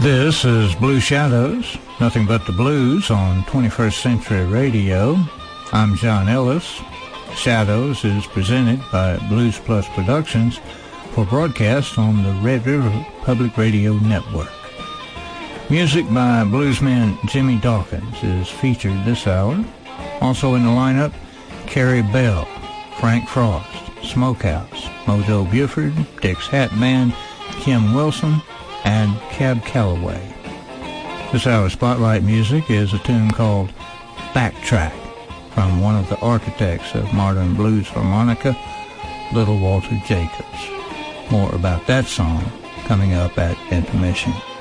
This is Blue Shadows, nothing but the blues on 21st Century Radio. I'm John Ellis. Shadows is presented by Blues Plus Productions for broadcast on the Red River Public Radio Network. Music by bluesman Jimmy Dawkins is featured this hour. Also in the lineup, Carrie Bell, Frank Frost, Smokehouse, Mojo Buford, Dick's Hat Band, Kim Wilson, and Cab Calloway. This hour's spotlight music is a tune called Backtrack from one of the architects of modern blues harmonica, Little Walter Jacobs. More about that song coming up at intermission.